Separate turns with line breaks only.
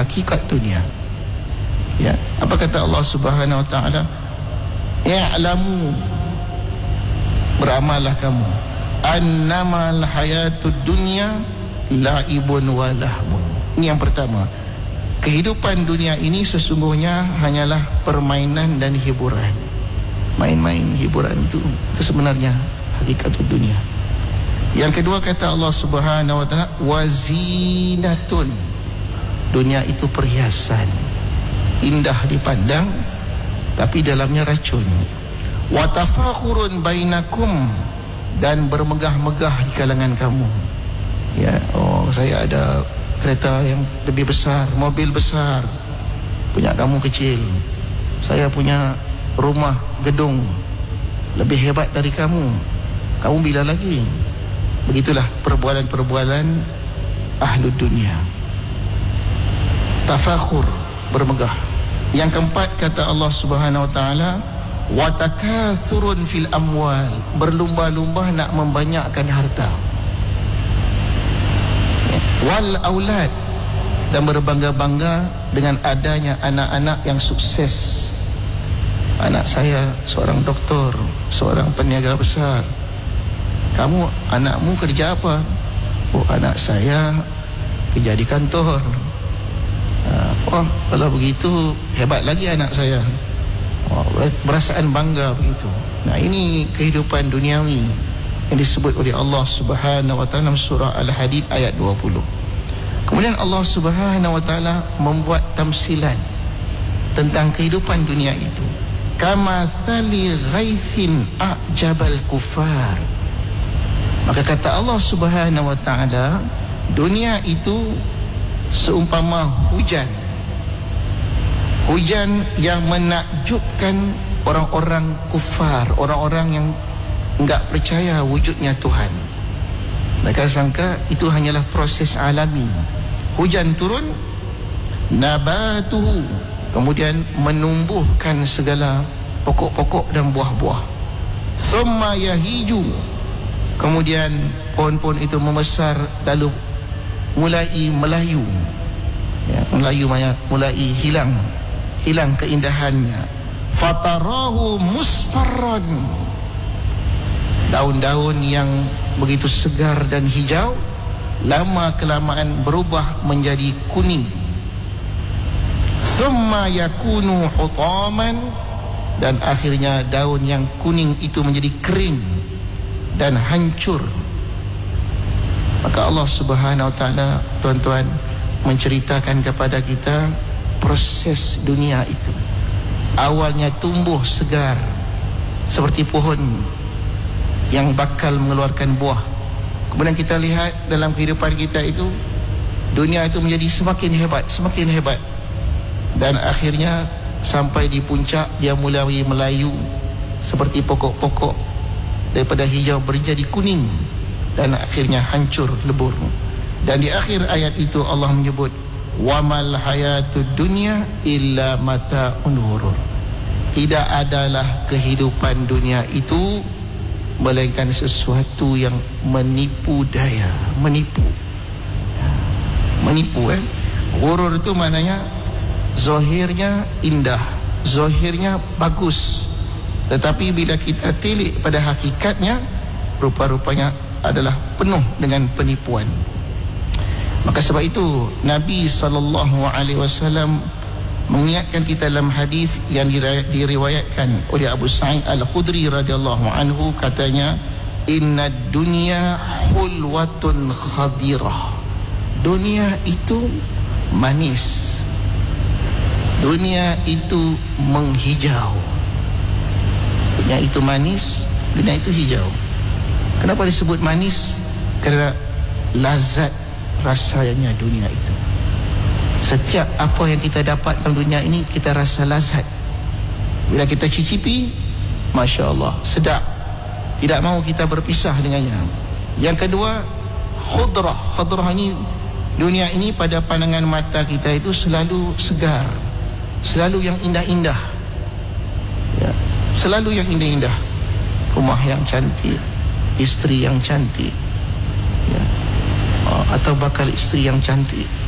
hakikat dunia. Ya, apa kata Allah Subhanahu wa taala? I'lamu, beramallah kamu, annamal hayatud dunya la'ibun wa lahmun. Ini yang pertama. Kehidupan dunia ini sesungguhnya hanyalah permainan dan hiburan. Main-main hiburan itu sebenarnya hakikat dunia. Yang kedua kata Allah Subhanahu wa taala, wazinatun. Dunia itu perhiasan, indah dipandang tapi dalamnya racun. Wa tafakhurun bainakum, dan bermegah-megah di kalangan kamu. Ya, oh saya ada kereta yang lebih besar, mobil besar, punya kamu kecil. Saya punya rumah, gedung lebih hebat dari kamu. Kamu bila lagi? Begitulah perbualan-perbualan ahlud dunia. Tafakhur, bermegah. Yang keempat kata Allah Subhanahu wa taala, wa takatsurun fil amwal, berlumba-lumba nak membanyakkan harta. Wal aulad, dan berbangga-bangga dengan adanya anak-anak yang sukses. Anak saya seorang doktor, seorang peniaga besar. Kamu, anakmu kerja apa? Oh, anak saya kerja di kantor. Oh, kalau begitu hebat lagi anak saya. Oh, perasaan bangga begitu. Nah, ini kehidupan duniawi yang disebut oleh Allah Subhanahu wa taala surah Al-Hadid ayat 20. Kemudian Allah Subhanahu wa taala membuat tamsilan tentang kehidupan dunia itu. Kama thali ghaithin a'jabal kufar. Maka kata Allah Subhanahu wa taala, dunia itu seumpama hujan. Hujan yang menakjubkan orang-orang kufar, orang-orang yang enggak percaya wujudnya Tuhan. Mereka sangka itu hanyalah proses alami. Hujan turun, nabatuhu, kemudian menumbuhkan segala pokok-pokok dan buah-buah. Thumma yahiju, kemudian pohon-pohon itu membesar lalu mulai melayu. Ya, melayu mulai hilang keindahannya. Fatarahu musfarran, daun-daun yang begitu segar dan hijau lama kelamaan berubah menjadi kuning. Thumma yakunu hutaman, dan akhirnya daun yang kuning itu menjadi kering dan hancur. Maka Allah Subhanahu wa taala, tuan-tuan, menceritakan kepada kita proses dunia itu. Awalnya tumbuh segar seperti pohon yang bakal mengeluarkan buah. Kemudian kita lihat dalam kehidupan kita itu, dunia itu menjadi semakin hebat, semakin hebat. Dan akhirnya sampai di puncak dia mulai melayu seperti pokok-pokok, daripada hijau menjadi kuning dan akhirnya hancur lebur. Dan di akhir ayat itu Allah menyebut, wamal hayatud dunya illa mata'un ghurur. Tidak adalah kehidupan dunia itu melainkan sesuatu yang menipu daya, menipu. Ghurur itu maknanya zahirnya indah, zahirnya bagus, tetapi bila kita tilik pada hakikatnya, rupa-rupanya adalah penuh dengan penipuan. Maka sebab itu Nabi SAW mengingatkan kita dalam hadis yang diriwayatkan oleh Abu Sa'id Al-Khudri radhiyallahu anhu, katanya, inna dunya hulwatun khadirah. Dunia itu manis, dunia itu menghijau. Dunia itu manis, dunia itu hijau. Kenapa disebut manis? Kerana lazat rasanya dunia itu. Setiap apa yang kita dapat dalam dunia ini, kita rasa lazat. Bila kita cicipi, Masya Allah, sedap, tidak mahu kita berpisah dengannya. Yang kedua, khudrah. Khudrah ini, dunia ini pada pandangan mata kita itu selalu segar, selalu yang indah-indah, ya, selalu yang indah-indah. Rumah yang cantik, isteri yang cantik, ya, atau bakal isteri yang cantik.